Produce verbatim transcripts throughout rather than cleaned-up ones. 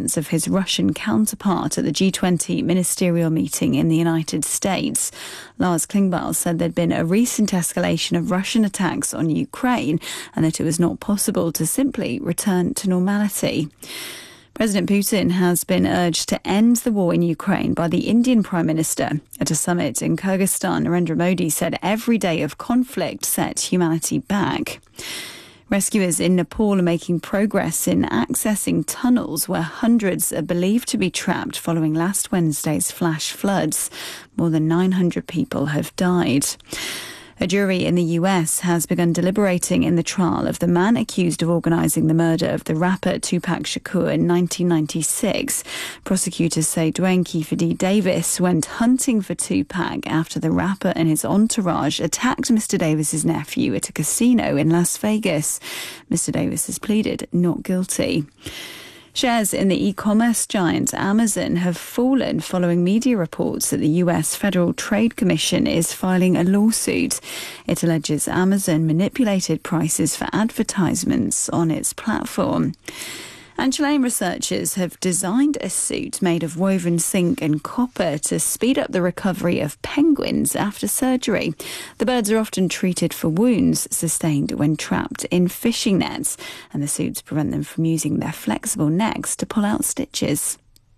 absence of his Russian counterpart at the G twenty ministerial meeting in the United States. Lars Klingbeil said there'd been a recent escalation of Russian attacks on Ukraine and that it was not possible to simply return to normality. President Putin has been urged to end the war in Ukraine by the Indian Prime Minister. At a summit in Kyrgyzstan, Narendra Modi said every day of conflict set humanity back. Rescuers in Nepal are making progress in accessing tunnels where hundreds are believed to be trapped following last Wednesday's flash floods. More than nine hundred people have died. A jury in the U S has begun deliberating in the trial of the man accused of organising the murder of the rapper Tupac Shakur in nineteen ninety-six. Prosecutors say Dwayne Kiefer D. Davis went hunting for Tupac after the rapper and his entourage attacked Mister Davis's nephew at a casino in Las Vegas. Mister Davis has pleaded not guilty. Shares in the e-commerce giant Amazon have fallen following media reports that the U S Federal Trade Commission is filing a lawsuit. It alleges Amazon manipulated prices for advertisements on its platform. And Chilean researchers have designed a suit made of woven zinc and copper to speed up the recovery of penguins after surgery. The birds are often treated for wounds sustained when trapped in fishing nets, and the suits prevent them from using their flexible necks to pull out stitches.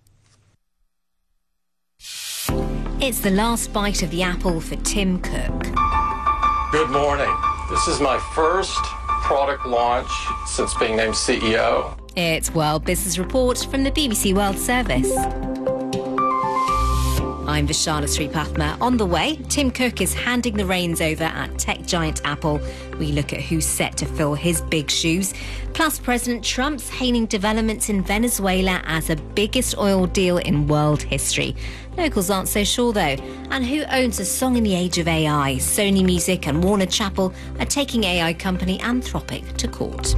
It's the last bite of the apple for Tim Cook. Good morning. This is my first product launch since being named C E O. It's World Business Report from the B B C World Service. I'm Vishana Sripathma. On the way, Tim Cook is handing the reins over at tech giant Apple. We look at who's set to fill his big shoes. Plus, President Trump's hailing developments in Venezuela as the biggest oil deal in world history. Locals aren't so sure, though. And who owns a song in the age of A I? Sony Music and Warner Chappell are taking A I company Anthropic to court.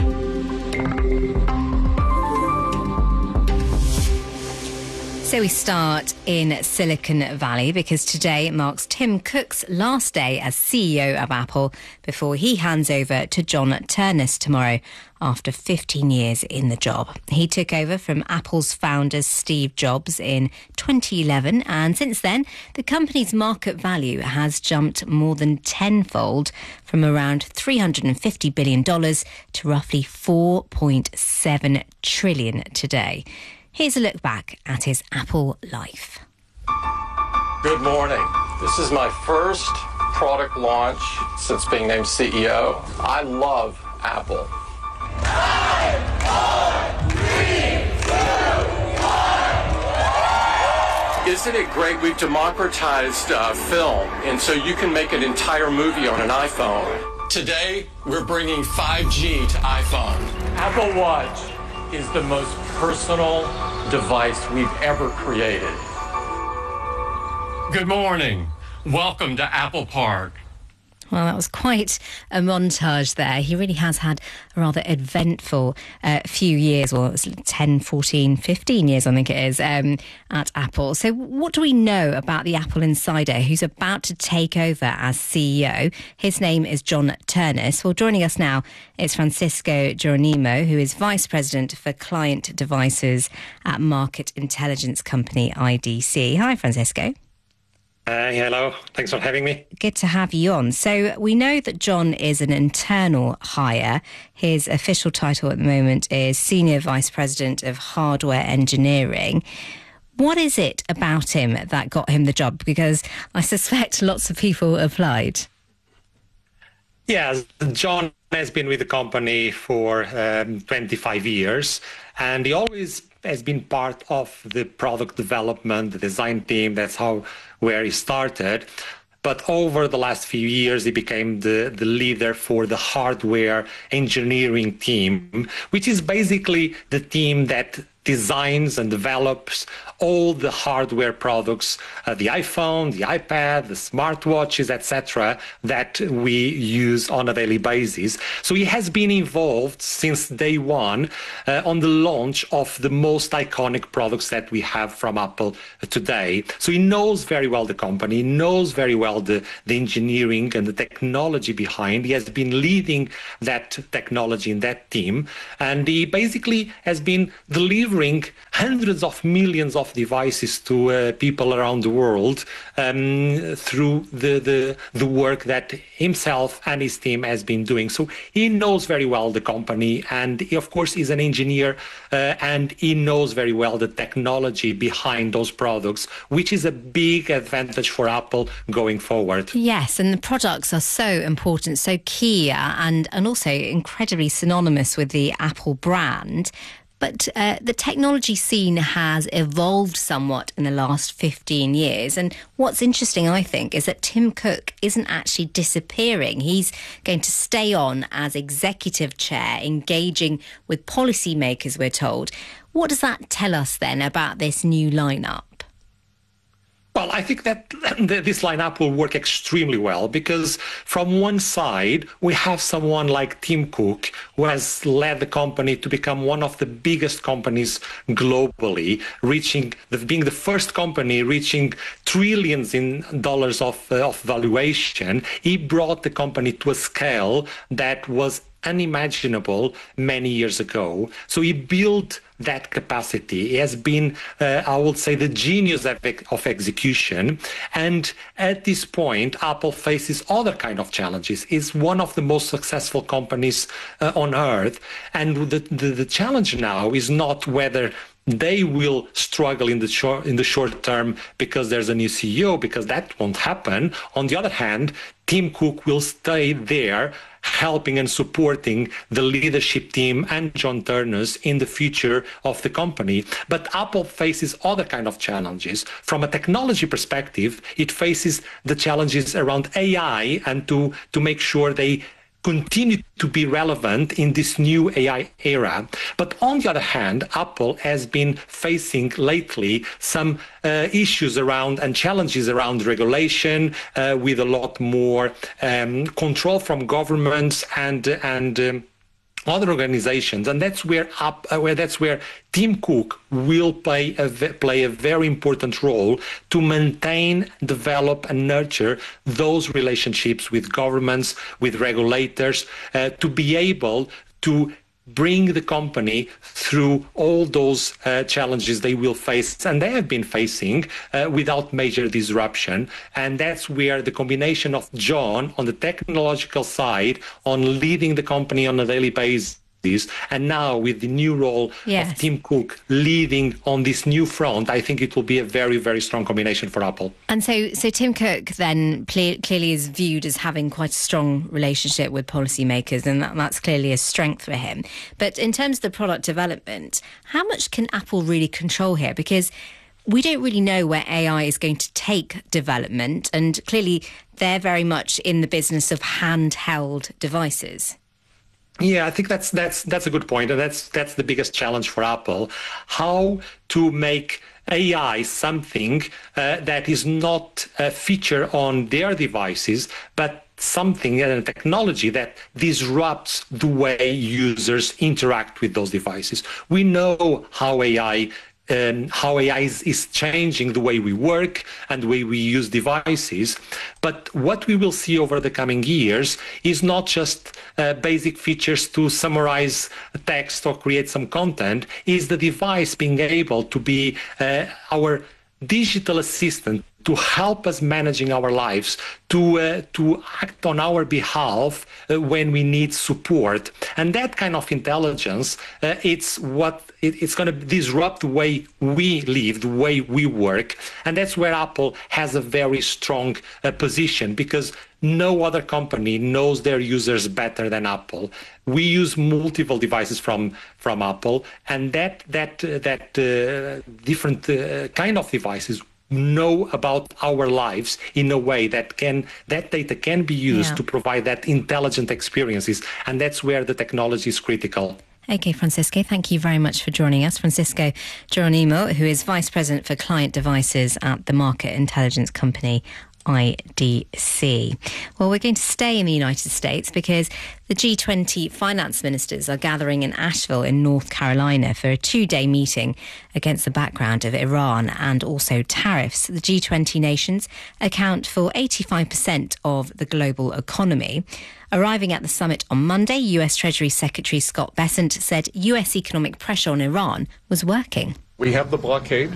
So we start in Silicon Valley because today marks Tim Cook's last day as C E O of Apple before he hands over to John Ternus tomorrow after fifteen years in the job. He took over from Apple's founder Steve Jobs in twenty eleven, and since then the company's market value has jumped more than tenfold from around three hundred fifty billion dollars to roughly four point seven trillion dollars today. Here's a look back at his Apple life. Good morning. This is my first product launch since being named C E O. I love Apple. Five, four, three, two, one. Isn't it great? We've democratized uh, film, and so you can make an entire movie on an iPhone. Today, we're bringing five G to iPhone. Apple Watch is the most personal device we've ever created. Good morning. Welcome to Apple Park. Well, that was quite a montage there. He really has had a rather eventful uh, few years, well, it's ten, fourteen, fifteen years, I think it is, um, at Apple. So what do we know about the Apple insider who's about to take over as C E O? His name is John Ternus. Well, joining us now is Francisco Geronimo, who is Vice President for Client Devices at market intelligence company I D C. Hi, Francisco. Uh, hello. Thanks for having me. Good to have you on. So we know that John is an internal hire. His official title at the moment is Senior Vice President of Hardware Engineering. What is it about him that got him the job? Because I suspect lots of people applied. Yes, John has been with the company for um, twenty-five years, and he always has been part of the product development, the design team. That's how where he started. But over the last few years, he became the, the leader for the hardware engineering team, which is basically the team that designs and develops all the hardware products, uh, the iPhone, the iPad, the smartwatches, et cetera, that we use on a daily basis. So he has been involved since day one uh, on the launch of the most iconic products that we have from Apple today. So he knows very well the company, he knows very well the, the engineering and the technology behind. He has been leading that technology in that team, and he basically has been delivering delivering hundreds of millions of devices to uh, people around the world um, through the, the the work that himself and his team has been doing. So he knows very well the company, and he, of course, is an engineer, uh, and he knows very well the technology behind those products, which is a big advantage for Apple going forward. Yes, and the products are so important, so key, and, and also incredibly synonymous with the Apple brand. But uh, the technology scene has evolved somewhat in the last fifteen years. And what's interesting, I think, is that Tim Cook isn't actually disappearing. He's going to stay on as executive chair, engaging with policymakers, we're told. What does that tell us then about this new lineup? Well, I think that this lineup will work extremely well because from one side, we have someone like Tim Cook, who has led the company to become one of the biggest companies globally, reaching, being the first company reaching trillions in dollars of, uh, of valuation. He brought the company to a scale that was unimaginable many years ago. So he built that capacity. He has been, uh, I would say, the genius of, of execution. And at this point, Apple faces other kind of challenges. It's one of the most successful companies uh, on earth. And the, the, the challenge now is not whether they will struggle in the short in the short term because there's a new C E O, because that won't happen. On the other hand, Tim Cook will stay there, helping and supporting the leadership team and John Ternus in the future of the company. But Apple faces other kind of challenges. From a technology perspective, it faces the challenges around A I and to, to make sure they continue to be relevant in this new A I era. But on the other hand, Apple has been facing lately some uh, issues around and challenges around regulation uh, with a lot more um, control from governments and and um, other organizations, and that's where up uh, where that's where Tim Cook will play a play a very important role to maintain, develop, and nurture those relationships with governments, with regulators, uh, to be able to bring the company through all those uh, challenges they will face and they have been facing uh, without major disruption. And that's where the combination of John on the technological side, on leading the company on a daily basis, and now with the new role yes. of Tim Cook leading on this new front, I think it will be a very, very strong combination for Apple. And so so Tim Cook then ple- clearly is viewed as having quite a strong relationship with policymakers, and that, that's clearly a strength for him. But in terms of the product development, how much can Apple really control here? Because we don't really know where A I is going to take development, and clearly they're very much in the business of handheld devices. Yeah, I think that's that's that's a good point, and that's that's the biggest challenge for Apple: how to make A I something uh, that is not a feature on their devices, but something and a technology that disrupts the way users interact with those devices. We know how A I. Um, how A I is, is changing the way we work and the way we use devices. But what we will see over the coming years is not just uh, basic features to summarize text or create some content, is the device being able to be uh, our digital assistant, to help us managing our lives, to uh, to act on our behalf uh, when we need support. And that kind of intelligence, uh, it's what it, it's going to disrupt the way we live, the way we work. And that's where Apple has a very strong uh, position, because no other company knows their users better than Apple. We use multiple devices from from Apple, and that that uh, that uh, different uh, kind of devices know about our lives in a way that can that data can be used yeah. to provide that intelligent experiences, and that's where the technology is critical. Okay, Francisco, thank you very much for joining us. Francisco Geronimo, who is Vice President for Client Devices at the market intelligence company I D C. Well, we're going to stay in the United States because the G twenty finance ministers are gathering in Asheville in North Carolina for a two-day meeting against the background of Iran and also tariffs. The G twenty nations account for eighty-five percent of the global economy. Arriving at the summit on Monday, U S Treasury Secretary Scott Bessent said U S economic pressure on Iran was working. We have the blockade,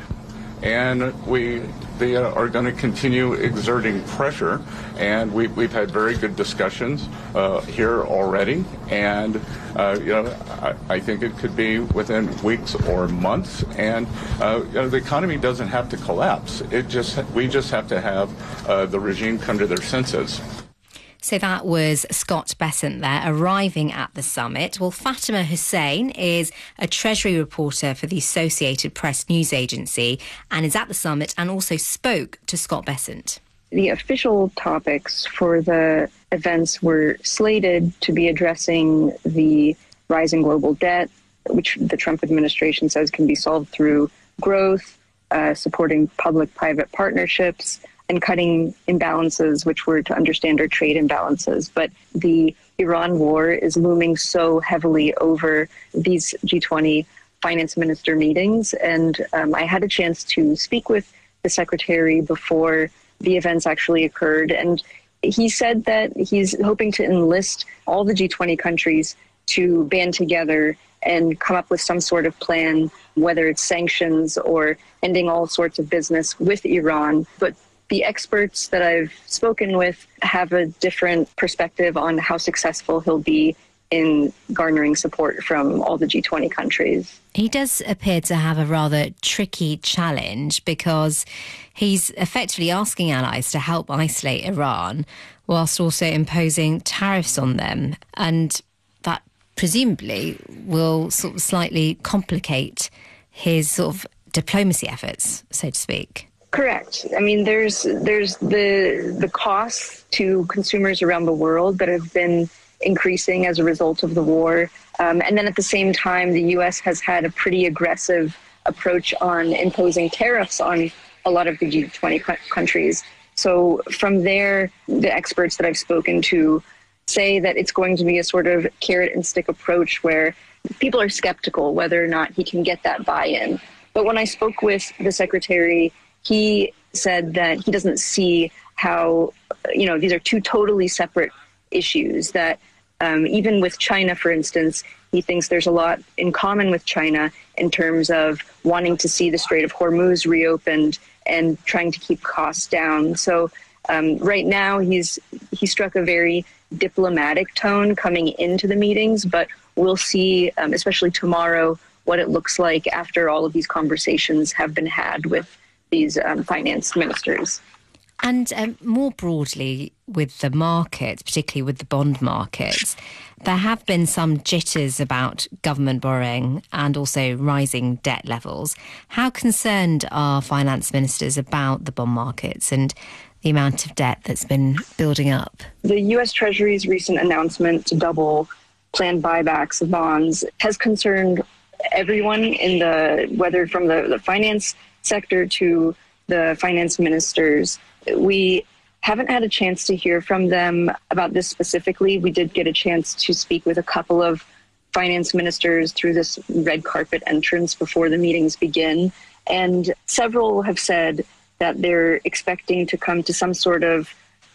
and we they are going to continue exerting pressure, and we, we've had very good discussions uh, here already, and uh, you know I, I think it could be within weeks or months, and uh, you know, the economy doesn't have to collapse. It just we just have to have uh, the regime come to their senses. So that was Scott Bessent there, arriving at the summit. Well, Fatima Hussein is a Treasury reporter for the Associated Press news agency and is at the summit and also spoke to Scott Bessent. The official topics for the events were slated to be addressing the rising global debt, which the Trump administration says can be solved through growth, uh, supporting public-private partnerships, and cutting imbalances, which were to understand our trade imbalances. But the Iran war is looming so heavily over these G twenty finance minister meetings. And um, I had a chance to speak with the secretary before the events actually occurred. And he said that he's hoping to enlist all the G twenty countries to band together and come up with some sort of plan, whether it's sanctions or ending all sorts of business with Iran. But the experts that I've spoken with have a different perspective on how successful he'll be in garnering support from all the G twenty countries. He does appear to have a rather tricky challenge because he's effectively asking allies to help isolate Iran whilst also imposing tariffs on them. And that presumably will sort of slightly complicate his sort of diplomacy efforts, so to speak. Correct. I mean, there's there's the the costs to consumers around the world that have been increasing as a result of the war. Um, and then at the same time, the U S has had a pretty aggressive approach on imposing tariffs on a lot of the G twenty co- countries. So from there, the experts that I've spoken to say that it's going to be a sort of carrot and stick approach where people are skeptical whether or not he can get that buy-in. But when I spoke with the secretary, he said that he doesn't see how, you know, these are two totally separate issues, that um, even with China, for instance, he thinks there's a lot in common with China in terms of wanting to see the Strait of Hormuz reopened and trying to keep costs down. So um, right now he's he struck a very diplomatic tone coming into the meetings, but we'll see, um, especially tomorrow, what it looks like after all of these conversations have been had with these um, finance ministers. And um, more broadly with the markets, particularly with the bond markets, there have been some jitters about government borrowing and also rising debt levels. How concerned are finance ministers about the bond markets and the amount of debt that's been building up? The U S Treasury's recent announcement to double planned buybacks of bonds has concerned everyone in the, whether from the, the finance sector to the finance ministers. We haven't had a chance to hear from them about this specifically. We did get a chance to speak with a couple of finance ministers through this red carpet entrance before the meetings begin. And several have said that they're expecting to come to some sort of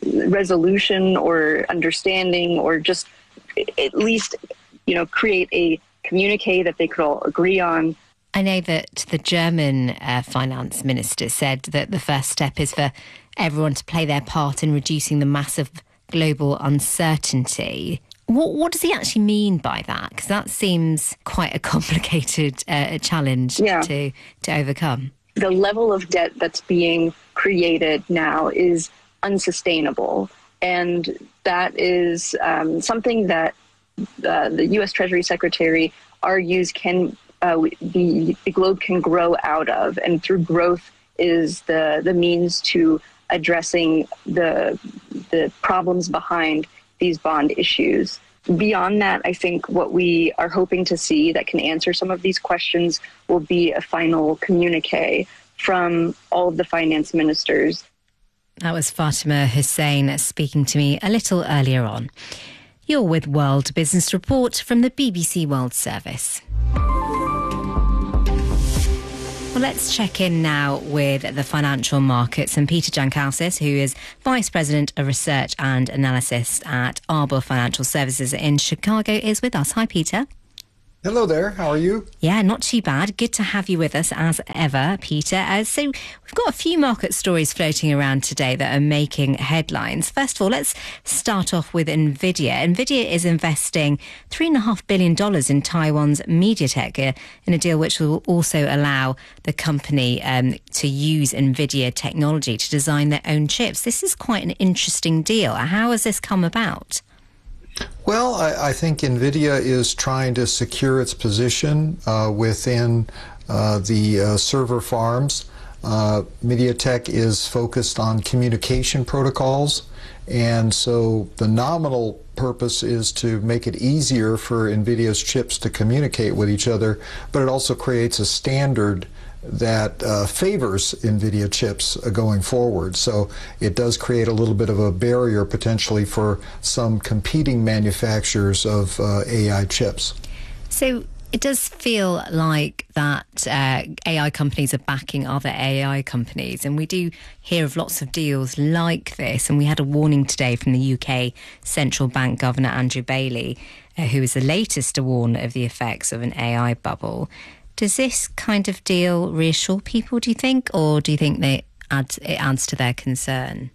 resolution or understanding, or just at least, you know, create a communique that they could all agree on. I know that the German uh, finance minister said that the first step is for everyone to play their part in reducing the massive global uncertainty. What, what does he actually mean by that? Because that seems quite a complicated uh, challenge yeah. to, to overcome. The level of debt that's being created now is unsustainable. And that is um, something that uh, the U S Treasury Secretary argues can uh, the, the globe can grow out of. And through growth is the, the means to addressing the the problems behind these bond issues. Beyond that, I think what we are hoping to see that can answer some of these questions will be a final communique from all of the finance ministers. That was Fatima Hussein speaking to me a little earlier on. You're with World Business Report from the B B C World Service. Well, let's check in now with the financial markets. And Peter Jankausis, who is Vice President of Research and Analysis at Arbor Financial Services in Chicago, is with us. Hi, Peter. Hello there. How are you? Yeah, not too bad. Good to have you with us as ever, Peter. Uh, so we've got a few market stories floating around today that are making headlines. First of all, let's start off with NVIDIA. NVIDIA is investing three point five billion dollars in Taiwan's MediaTek uh, in a deal which will also allow the company um, to use NVIDIA technology to design their own chips. This is quite an interesting deal. How has this come about? Well, I, I think NVIDIA is trying to secure its position uh, within uh, the uh, server farms. Uh, MediaTek is focused on communication protocols, and so the nominal purpose is to make it easier for NVIDIA's chips to communicate with each other, but it also creates a standard that uh, favors NVIDIA chips uh, going forward. So it does create a little bit of a barrier potentially for some competing manufacturers of uh, A I chips. So it does feel like that uh, A I companies are backing other A I companies, and we do hear of lots of deals like this. And we had a warning today from the U K Central Bank Governor Andrew Bailey, uh, who is the latest to warn of the effects of an A I bubble. Does this kind of deal reassure people, do you think, or do you think they add, it adds to their concern?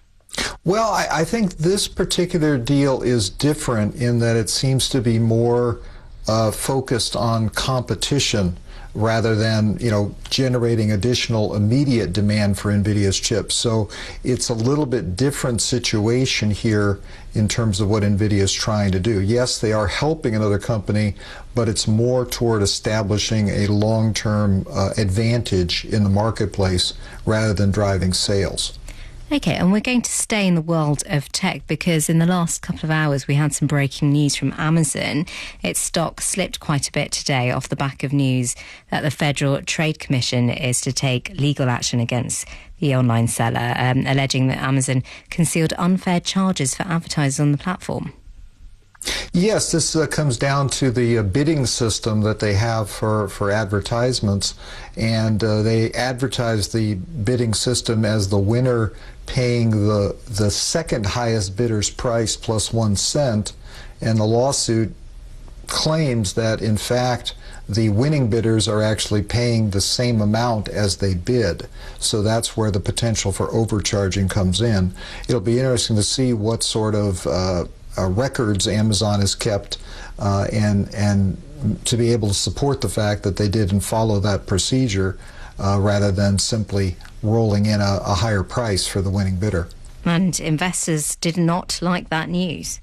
Well, I, I think this particular deal is different in that it seems to be more uh, focused on competition rather than, you know, generating additional immediate demand for NVIDIA's chips. So it's a little bit different situation here in terms of what NVIDIA is trying to do. Yes, they are helping another company, but it's more toward establishing a long-term uh, advantage in the marketplace rather than driving sales. OK, and we're going to stay in the world of tech because in the last couple of hours we had some breaking news from Amazon. Its stock slipped quite a bit today off the back of news that the Federal Trade Commission is to take legal action against the online seller, um, alleging that Amazon concealed unfair charges for advertisers on the platform. Yes, this uh, comes down to the uh, bidding system that they have for, for advertisements, and uh, they advertise the bidding system as the winner paying the, the second highest bidder's price plus one cent, and the lawsuit claims that, in fact, the winning bidders are actually paying the same amount as they bid. So that's where the potential for overcharging comes in. It'll be interesting to see what sort of uh, Uh, records Amazon has kept uh, and and to be able to support the fact that they didn't follow that procedure uh, rather than simply rolling in a, a higher price for the winning bidder. And investors did not like that news.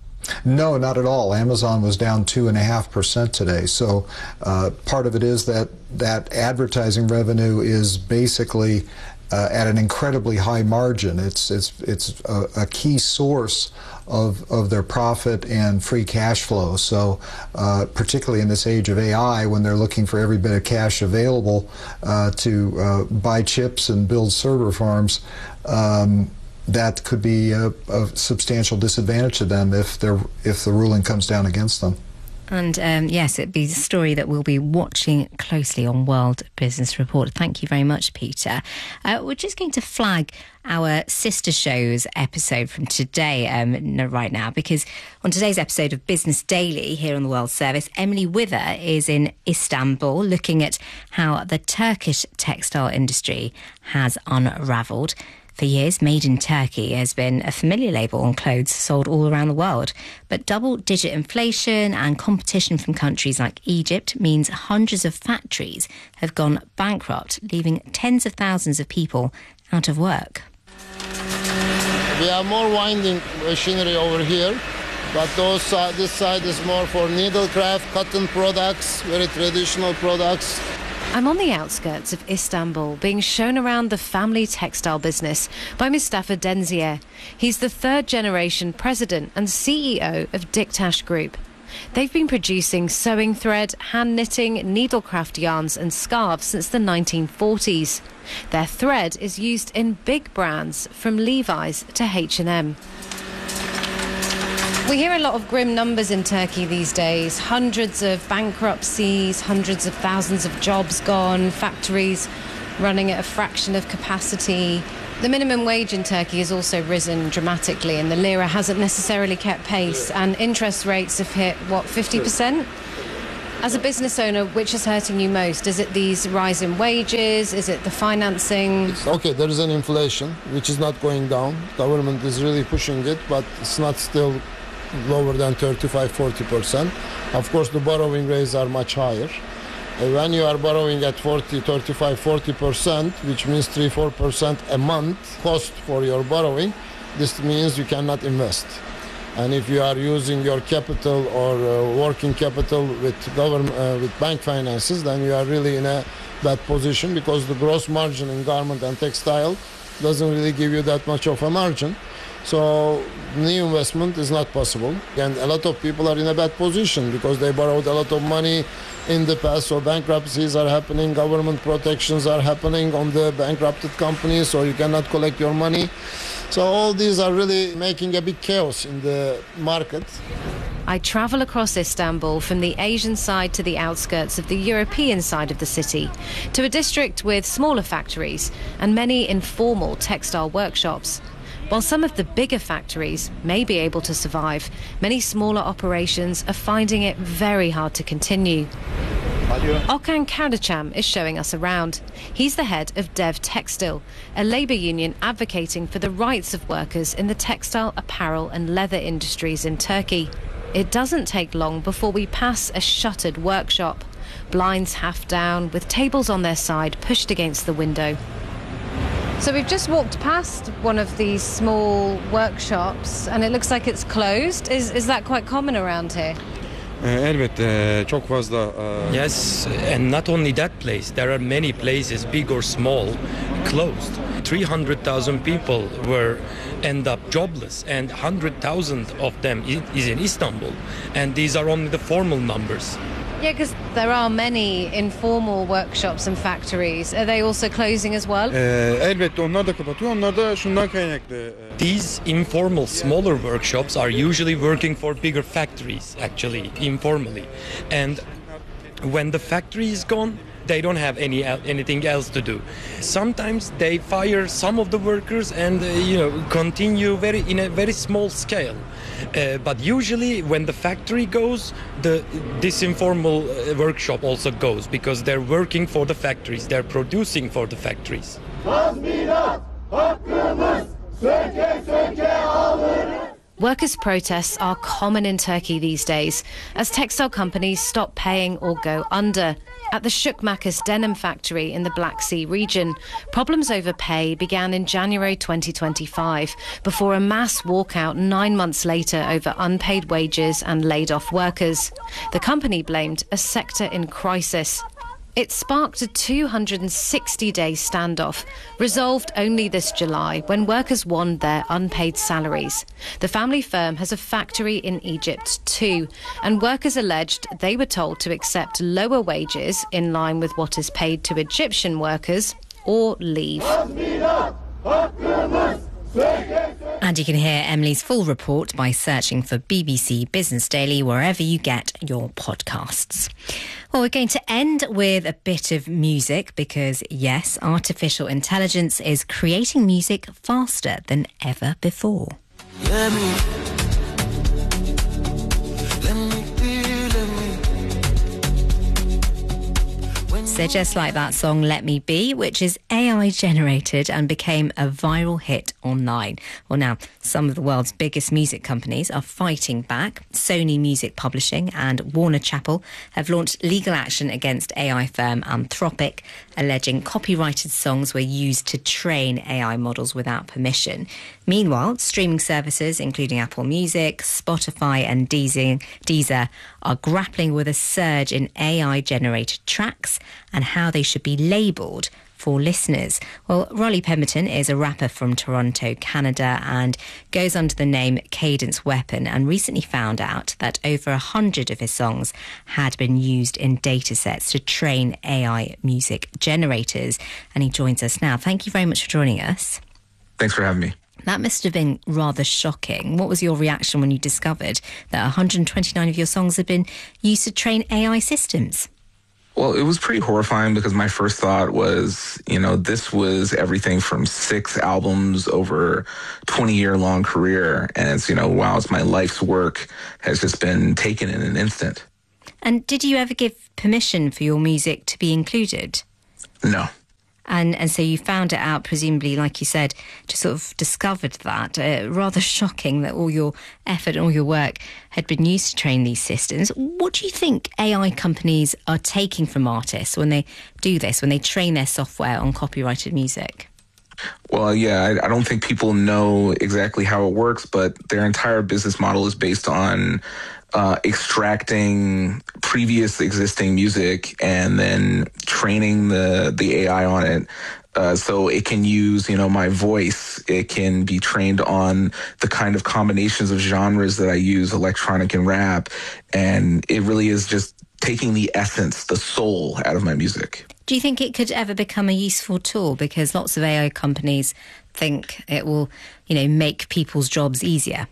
No, not at all. Amazon was down two and a half percent today. So uh, part of it is that that advertising revenue is basically uh, at an incredibly high margin. It's it's it's a, a key source of of their profit and free cash flow. So uh, particularly in this age of A I, when they're looking for every bit of cash available uh, to uh, buy chips and build server farms, um, that could be a, a substantial disadvantage to them if they're if the ruling comes down against them. And um, yes, it'd be a story that we'll be watching closely on World Business Report. Thank you very much, Peter. Uh, we're just going to flag our sister show's episode from today um, right now, because on today's episode of Business Daily here on the World Service, Emily Wither is in Istanbul looking at how the Turkish textile industry has unravelled. For years, Made in Turkey has been a familiar label on clothes sold all around the world. But double-digit inflation and competition from countries like Egypt means hundreds of factories have gone bankrupt, leaving tens of thousands of people out of work. We have more winding machinery over here, but those uh, this side is more for needlecraft, cotton products, very traditional products. I'm on the outskirts of Istanbul, being shown around the family textile business by Mustafa Denzier. He's the third-generation president and C E O of Diktaş Group. They've been producing sewing thread, hand knitting, needlecraft yarns and scarves since the nineteen forties. Their thread is used in big brands from Levi's to H and M. We hear a lot of grim numbers in Turkey these days. Hundreds of bankruptcies, hundreds of thousands of jobs gone, factories running at a fraction of capacity. The minimum wage in Turkey has also risen dramatically, and the lira hasn't necessarily kept pace, and interest rates have hit, what, fifty percent? As a business owner, which is hurting you most? Is it these rise in wages? Is it the financing? It's okay, there is an inflation, which is not going down. Government is really pushing it, but it's not still lower than thirty-five to forty percent. Of course, the borrowing rates are much higher. When you are borrowing at forty, thirty-five, forty percent, which means three to four percent a month cost for your borrowing, this means you cannot invest. And if you are using your capital or uh, working capital with government, uh, with bank finances, then you are really in a bad position, because the gross margin in garment and textile doesn't really give you that much of a margin. So new investment is not possible. And a lot of people are in a bad position because they borrowed a lot of money in the past. So bankruptcies are happening, government protections are happening on the bankrupted companies, so you cannot collect your money. So all these are really making a big chaos in the market. I travel across Istanbul from the Asian side to the outskirts of the European side of the city, to a district with smaller factories and many informal textile workshops. While some of the bigger factories may be able to survive, many smaller operations are finding it very hard to continue. Okan Karacham is showing us around. He's the head of Dev Textil, a labour union advocating for the rights of workers in the textile, apparel and leather industries in Turkey. It doesn't take long before we pass a shuttered workshop, blinds half down, with tables on their side pushed against the window. So we've just walked past one of these small workshops and it looks like it's closed. Is, is that quite common around here? Elbette çok fazla. Yes, and not only that place, there are many places, big or small, closed. three hundred thousand people were end up jobless, and one hundred thousand of them is in Istanbul, and these are only the formal numbers. Yeah, because there are many informal workshops and factories. Are they also closing as well? Elbette onlar da kapatıyor. Onlar da şundan kaynaklı. These informal, smaller workshops are usually working for bigger factories, actually, informally. And when the factory is gone, they don't have any anything else to do. Sometimes they fire some of the workers and uh, you know continue very in a very small scale. Uh, but usually when the factory goes, the this informal uh, workshop also goes, because they're working for the factories, they're producing for the factories. Workers' protests are common in Turkey these days as textile companies stop paying or go under. At the Şükmakes denim factory in the Black Sea region, problems over pay began in January twenty twenty-five before a mass walkout nine months later over unpaid wages and laid-off workers. The company blamed a sector in crisis. It sparked a two hundred sixty day standoff, resolved only this July when workers won their unpaid salaries. The family firm has a factory in Egypt too, and workers alleged they were told to accept lower wages in line with what is paid to Egyptian workers or leave. And you can hear Emily's full report by searching for B B C Business Daily wherever you get your podcasts. Well, we're going to end with a bit of music because, yes, artificial intelligence is creating music faster than ever before. Let me, let me be, let me. So just like that song Let Me Be, which is A I generated and became a viral hit online. Well, now, some of the world's biggest music companies are fighting back. Sony Music Publishing and Warner Chappell have launched legal action against A I firm Anthropic, alleging copyrighted songs were used to train A I models without permission. Meanwhile, streaming services, including Apple Music, Spotify and Deezer, Deezer are grappling with a surge in A I-generated tracks and how they should be labelled for listeners. Well, Rolly Pemberton is a rapper from Toronto, Canada, and goes under the name Cadence Weapon, and recently found out that over a hundred of his songs had been used in datasets to train A I music generators. And he joins us now. Thank you very much for joining us. Thanks for having me. That must have been rather shocking. What was your reaction when you discovered that one hundred twenty-nine of your songs had been used to train A I systems? Well, it was pretty horrifying because my first thought was, you know, this was everything from six albums over twenty-year-long career. And it's, you know, wow, it's my life's work has just been taken in an instant. And did you ever give permission for your music to be included? No. And and so you found it out, presumably, like you said, just sort of discovered that. Uh, rather shocking that all your effort and all your work had been used to train these systems. What do you think A I companies are taking from artists when they do this, when they train their software on copyrighted music? Well, yeah, I, I don't think people know exactly how it works, but their entire business model is based on uh, extracting previous existing music and then training the, the A I on it. Uh, so it can use, you know, my voice. It can be trained on the kind of combinations of genres that I use, electronic and rap. And it really is just taking the essence, the soul out of my music. Do you think it could ever become a useful tool? Because lots of A I companies think it will, you know, make people's jobs easier.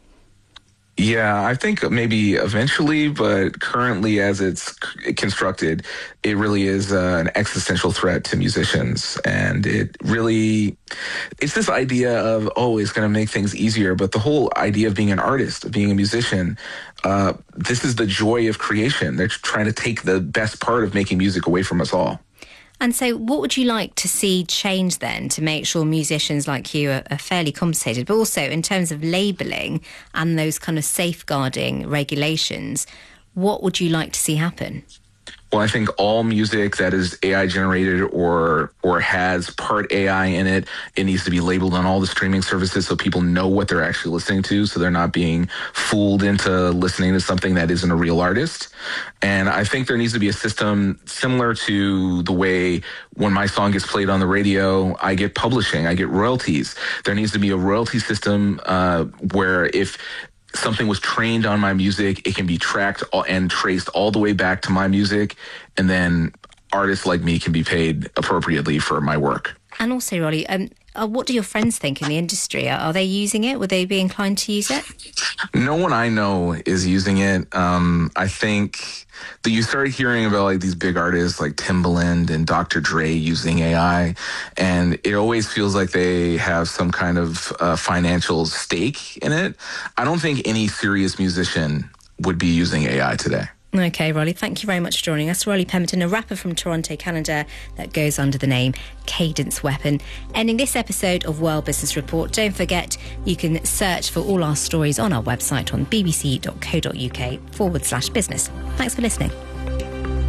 Yeah, I think maybe eventually, but currently as it's constructed, it really is uh, an existential threat to musicians. And it really, it's this idea of, oh, it's going to make things easier. But the whole idea of being an artist, of being a musician, uh, this is the joy of creation. They're trying to take the best part of making music away from us all. And so what would you like to see change then to make sure musicians like you are, are fairly compensated, but also in terms of labelling and those kind of safeguarding regulations, what would you like to see happen? Well, I think all music that is A I generated or or has part A I in it, it needs to be labeled on all the streaming services so people know what they're actually listening to, so they're not being fooled into listening to something that isn't a real artist. And I think there needs to be a system similar to the way when my song gets played on the radio, I get publishing, I get royalties. There needs to be a royalty system uh, where if something was trained on my music, it can be tracked and traced all the way back to my music, and then artists like me can be paid appropriately for my work. And also, Rolly, um, uh, what do your friends think in the industry? Are, are they using it? Would they be inclined to use it? No one I know is using it. Um, I think that you start hearing about like these big artists like Timbaland and Doctor Dre using A I, and it always feels like they have some kind of uh, financial stake in it. I don't think any serious musician would be using A I today. OK, Rolly, thank you very much for joining us. Rolly Pemberton, a rapper from Toronto, Canada, that goes under the name Cadence Weapon. Ending this episode of World Business Report, don't forget you can search for all our stories on our website on bbc.co.uk forward slash business. Thanks for listening.